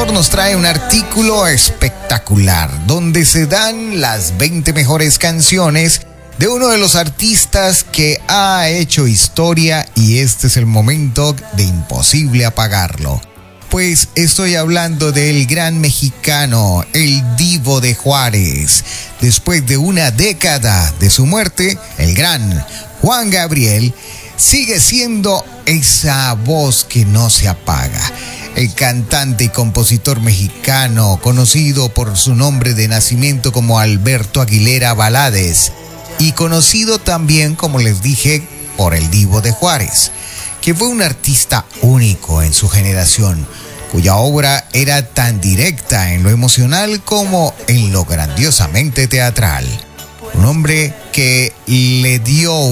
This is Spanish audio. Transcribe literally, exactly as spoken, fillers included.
Compositor nos trae un artículo espectacular donde se dan las veinte mejores canciones de uno de los artistas que ha hecho historia, y este es el momento de imposible apagarlo. Pues estoy hablando del gran mexicano, el Divo de Juárez. Después de una década de su muerte, el gran Juan Gabriel sigue siendo esa voz que no se apaga. El cantante y compositor mexicano, conocido por su nombre de nacimiento como Alberto Aguilera Valadez, y conocido también, como les dije, por el Divo de Juárez, que fue un artista único en su generación, cuya obra era tan directa en lo emocional como en lo grandiosamente teatral. Un hombre que le dio